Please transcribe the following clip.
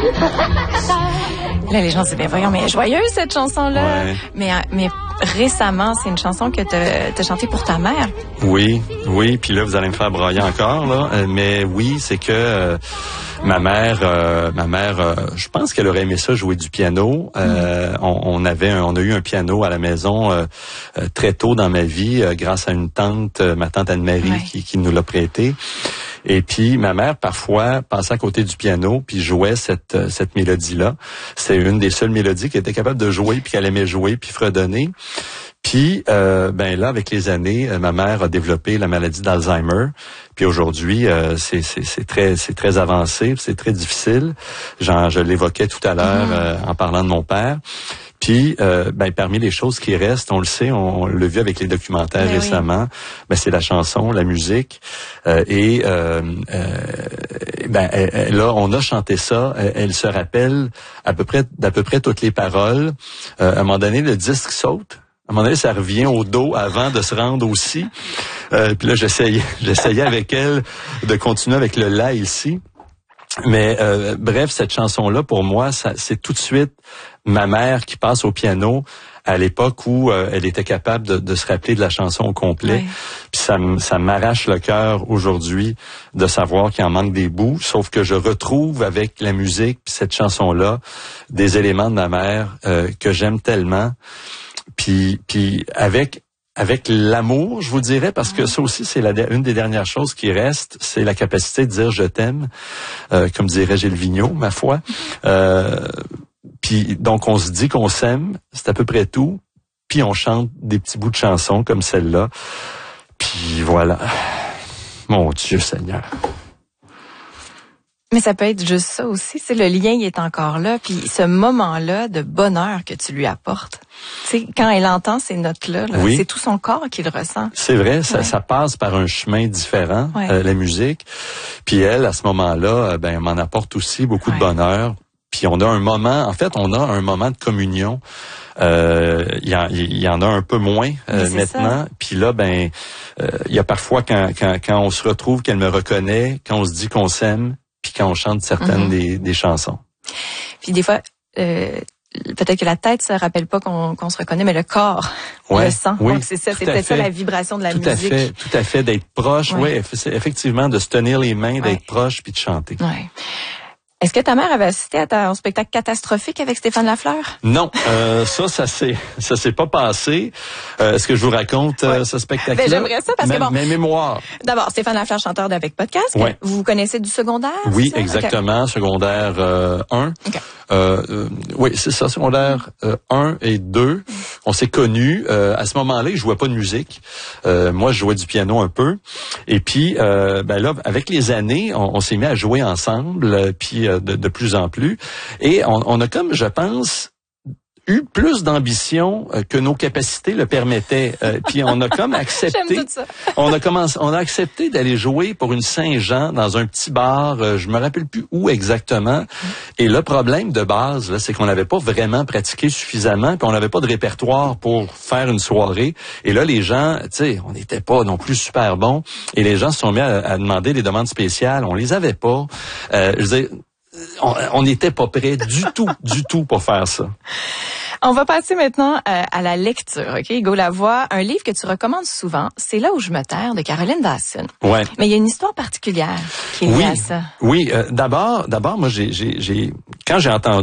Là, les gens disent, ben voyons, mais elle est joyeuse, cette chanson-là. Ouais. Mais récemment, c'est une chanson que t'as chantée pour ta mère. Oui, puis là, vous allez me faire broyer encore, là. Mais oui, c'est que ma mère, je pense qu'elle aurait aimé ça, jouer du piano. On a eu un piano à la maison très tôt dans ma vie, grâce à une tante, ma tante Anne-Marie, qui nous l'a prêté. Et puis, ma mère, parfois, passait à côté du piano, puis jouait cette mélodie-là. C'est une des seules mélodies qu'elle était capable de jouer, puis qu'elle aimait jouer, puis fredonner. Puis, ben là, avec les années, ma mère a développé la maladie d'Alzheimer. Puis aujourd'hui, c'est très avancé, c'est très difficile. Je l'évoquais tout à l'heure en parlant de mon père. Puis, ben parmi les choses qui restent, on le sait, on l'a vu avec les documentaires récemment, ben c'est la chanson, la musique, là, on a chanté ça. Elle se rappelle d'à peu près toutes les paroles. À un moment donné, le disque saute. À un moment donné, ça revient au dos avant de se rendre aussi. Puis là, j'essayais avec elle de continuer avec le la ici. Mais bref, cette chanson-là, pour moi, c'est tout de suite ma mère qui passe au piano à l'époque où elle était capable de se rappeler de la chanson au complet. Puis ça m'arrache le cœur aujourd'hui de savoir qu'il en manque des bouts, sauf que je retrouve avec la musique puis cette chanson-là des éléments de ma mère que j'aime tellement. Puis avec l'amour, je vous dirais, parce que ça aussi, c'est une des dernières choses qui reste, c'est la capacité de dire « je t'aime », comme dirait Gilles Vigneault, ma foi. Puis donc, on se dit qu'on s'aime, c'est à peu près tout, puis on chante des petits bouts de chansons comme celle-là. Puis voilà. Mon Dieu Seigneur. Mais ça peut être juste ça aussi, c'est le lien il est encore là, puis ce moment-là de bonheur que tu lui apportes. Tu sais, quand elle entend ces notes-là, c'est tout son corps qui le ressent. C'est vrai, ça passe par un chemin différent, la musique. Puis elle, à ce moment-là, ben m'en apporte aussi beaucoup de bonheur. Puis on a un moment de communion. Il y en a un peu moins maintenant. Puis là, ben, il y a parfois quand on se retrouve, qu'elle me reconnaît, quand on se dit qu'on s'aime, puis quand on chante certaines des chansons. Puis des fois, peut-être que la tête se rappelle pas qu'on se reconnaît, mais le corps le sent. Donc c'est ça, c'est peut-être ça la vibration de la musique. Tout à fait, d'être proche. Oui, effectivement, de se tenir les mains, d'être proche, puis de chanter. Ouais. Est-ce que ta mère avait assisté à ton spectacle catastrophique avec Stéphane Lafleur? Non, ça s'est pas passé. Est-ce que je vous raconte ce spectacle-là? Ben, j'aimerais ça parce que bon. Mes mémoires. D'abord, Stéphane Lafleur, chanteur d'Avec Podcast. Vous connaissez du secondaire? Oui, exactement. Secondaire 1. Oui, c'est ça, secondaire 1 et 2. On s'est connus. À ce moment-là, il jouait pas de musique. Moi, je jouais du piano un peu. Et puis, ben là, avec les années, on s'est mis à jouer ensemble, puis de plus en plus. Et on a comme, je pense, eu plus d'ambition que nos capacités le permettaient. Puis on a comme accepté. J'aime tout ça. on a accepté d'aller jouer pour une Saint-Jean dans un petit bar. Je me rappelle plus où exactement. Et le problème de base, là, c'est qu'on n'avait pas vraiment pratiqué suffisamment, puis on n'avait pas de répertoire pour faire une soirée. Et là, les gens, tu sais, on n'était pas non plus super bons. Et les gens se sont mis à demander des demandes spéciales. On les avait pas. Je veux dire, on n'était pas prêts du tout pour faire ça. On va passer maintenant à la lecture, OK? Hugo Lavoie, un livre que tu recommandes souvent, C'est là où je me terre, de Caroline Dawson. Ouais. Mais il y a une histoire particulière qui est liée à ça. Oui, d'abord, moi, quand j'ai entendu